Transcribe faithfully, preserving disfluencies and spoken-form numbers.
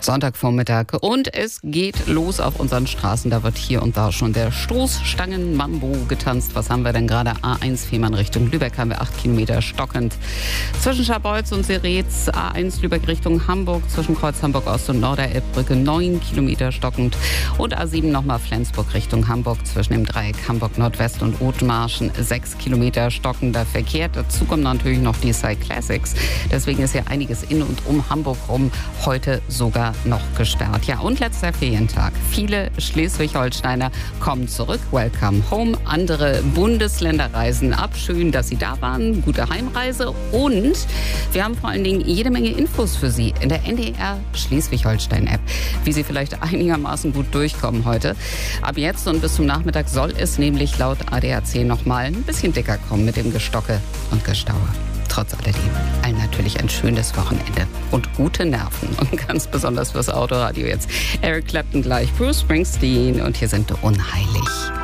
Sonntagvormittag und es geht los auf unseren Straßen. Da wird hier und da schon der Stoßstangen-Mambo getanzt. Was haben wir denn gerade? A eins Fehmarn Richtung Lübeck haben wir acht Kilometer stockend. Zwischen Scharbeutz und Seretz A eins Lübeck Richtung Hamburg, zwischen Kreuz Hamburg Ost und Norderelbbrücke neun Kilometer stockend. Und A sieben nochmal Flensburg Richtung Hamburg, zwischen dem Dreieck Hamburg Nordwest und Othmarschen sechs Kilometer stockender Verkehr. Dazu kommen natürlich noch die Cyclassics. Deswegen ist ja einiges in und um Hamburg rum heute sogar noch gesperrt. Ja, und letzter Ferientag. Viele Schleswig-Holsteiner kommen zurück. Welcome home. Andere Bundesländer reisen ab. Schön, dass Sie da waren. Gute Heimreise. Und wir haben vor allen Dingen jede Menge Infos für Sie in der N D R Schleswig-Holstein-App, wie Sie vielleicht einigermaßen gut durchkommen heute. Ab jetzt und bis zum Nachmittag soll es nämlich laut A D A C noch mal ein bisschen dicker kommen mit dem Gestocke und Gestaue. Trotz alledem allen natürlich ein schönes Wochenende und gute Nerven. Und ganz besonders fürs Autoradio jetzt. Eric Clapton gleich, Bruce Springsteen und hier sind Unheilig.